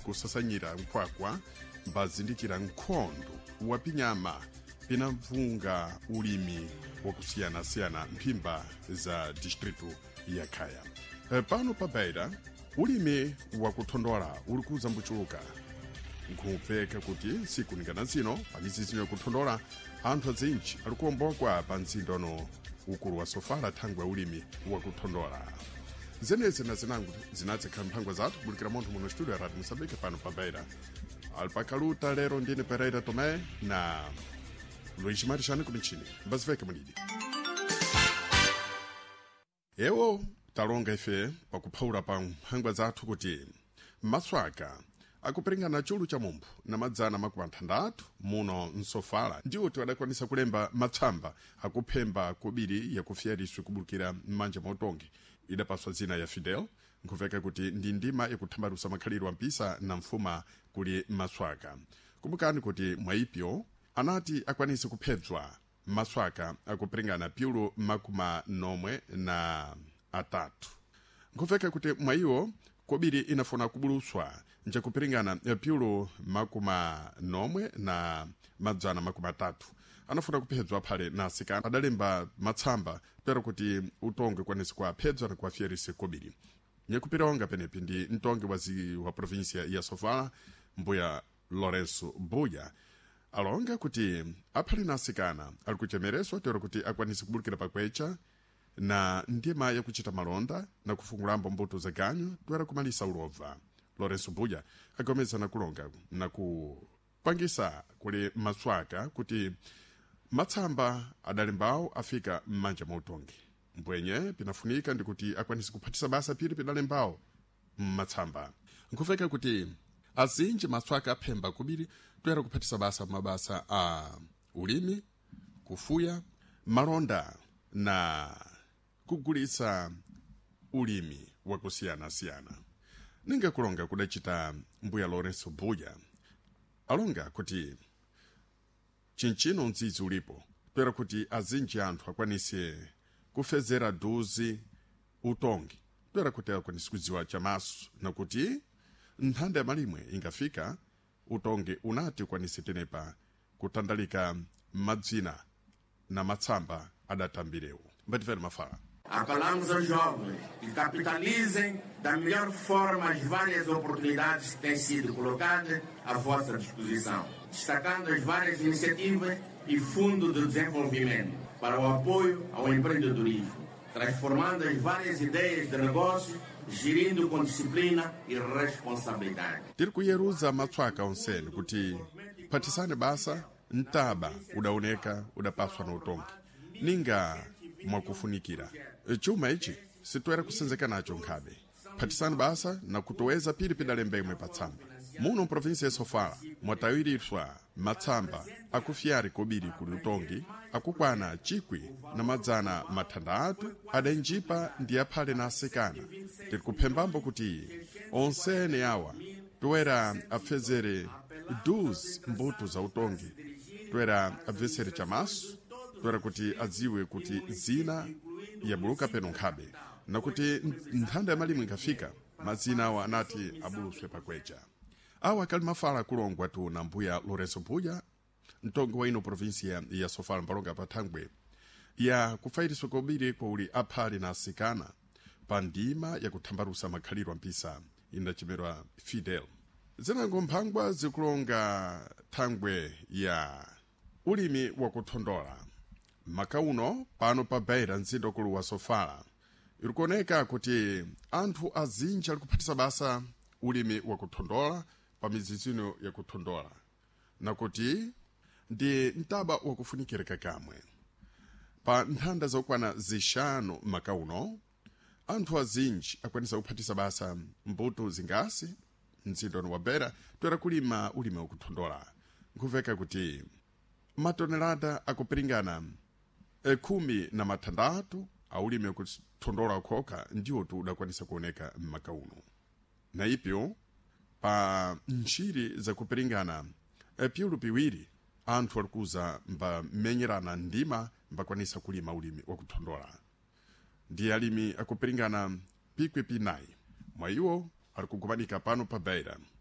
kusasanyira nkhwakwa mbazindikira nkhondo wapinyama pinamvunga ulimi wakusiyana-siyana mphimba za distritu ya Khaya. Pano pa Beira ulimi wakuthondola uli kuza mbuchuluka nkumveka kuti siku ningana zino pamizizino yakuthondola anthu azinji ali kuombokwa pa mzinda ono ukulu wa Sofala thangwe ulimi wakuthondola. Zenezi na zinangu zinazikhala mphangwa zathu kubulikira munthu muno studio ya Radio Moçambique pano pa Beira. Alpakaluta lero ndine Pereira Tomé na Luiz Marixane kumichini mbaziveke munidi. Ewo talonga ife pakuphawula pa mphangwa zathu kuti maswaka akuperingana chulu cha mumbu na madzana makumi muno msofala ndiwo tiwadakwanisa kulemba matsamba akuphemba kubiri yakufyeriswe kubulikira m'manja mautongi idapaswa zina ya Fidel nkuveka kuti ndi ndima yakuthambalusa makhaliro a mpisa na mfuma kuli maswaka. Kumbukani kuti mwaipyo anati akwanise kuphedzwa maswaka akuperingana piulu makumi na atatu. Nkuveka kuti mwaiwo kobiri inafuna kubuluswa njakuperingana piulu makumi na madzana makumi atatu. Anafuna kuphedzwa phale na asikana adalemba matsamba pero kuti utonge kwanisi kwa phedzwa na kwa fyerise kobiri. Nyekupironga penepi ndi ntonge wa provinsia ya Sofala mbuya Lourenço Buya alonga kuti aphale na asikana ali kuchemereswa tero kuti akwanisi kubulikira pakwecha na ndima yakuchita malonda na kufungulambo mbuto za ganyo twera kumalisa ulova. Lourenço Buya agomeza na kulonga na kupangisa kuli maswaka kuti matsamba adalembawo afika m'manja mautongi. Mbwenye pinafunika ndi kuti akwanisi kuphatisa basa pili pidalembawo m'matsamba. Nkufeka kuti azinji maswaka aphemba kubiri twera kuphatisa basa mabasa a ulimi, kufuya, malonda na kugulisa ulimi wakusiyana-siyana. Ninga kulonga kudachita mbuya Lourenço Buya alonga kuti chinchino nzizi ulipo twera kuti azinji anthu akwanise kufezera duzi utongi twera kuti akwanise kudziwa chamaso na kuti nthanda ya malimwe ingafika utongi unati ukwanise tenepa kutandalika madzina na matsamba adatambirewo. Mbativere mafala. Apelamos aos jovens que capitalizem da melhor forma as várias oportunidades que têm sido colocadas à vossa disposição, destacando as várias iniciativas e Fundo de Desenvolvimento para o apoio ao empreendedorismo, transformando as várias ideias de negócio, gerindo com disciplina e responsabilidade. Tiri kuyeruza matswaka onsene kuti phatisane basa ntaba udaoneka udapaswa na utongi ninga mwakufunikira chuma ichi situera kusenzeka nacho nkhabe phatisane basa na kutoweza pili pidalembe patsamba muno provinsia ya Sofala mwatawiriswa matsamba akufyari kobiri kuli utongi akukwana chikwi na madzana mathandatu adanjipa ndi aphale na asikana. Tiri kuphembambo kuti onsene yawa toera afezere 12 mbuto za utongi toera abvesere chamaso toera kuti adziwe kuti zina yabuluka peno nkhabe na kuti nthanda ya malimwe ingafika mazina awa anati abuluswe pakwecha. Awa kali mafala kulongwa tu na mbuya Lourenço Buya ntongo wa ino provinsia ya Sofala mbalonga pathangwe ya kufairiswa kobiri kwa uli aphale na asikana pa ndima ya kuthambalusa makhaliro ampisa indachimerwa Fidel. Zinango mphangwa zikulonga thangwe ya ulimi wakuthondola makauno pano pa Beira mzinda ukulu wa Sofala ilikuoneka kuti anthu azinji ali kuphatisa basa ulimi wakuthondola pa mizizino ya kuthondola na kuti ndi ntaba wakufunikira kamwe pa nthanda zokwana zishanu makauno anthu azinji akwanisa kuphatisa basa mbuto zingasi mzinda wa Beira toera kulima ulimi wakuthondola. Nkuveka kuti matonelada akupiringana 16 aulimi wakuthondola ukhoka ndiwo tu udakwanisa kuoneka m'makauno. Na ipyo pa nchiri za kupiringana piulu piwiri anthu alikuza mbamenyerana ndima mbakwanisa kulima ulimi wakuthondola. Ndi alimi akupiringana pikwi pinayi mwa iwo alikugumanika pano pa Beira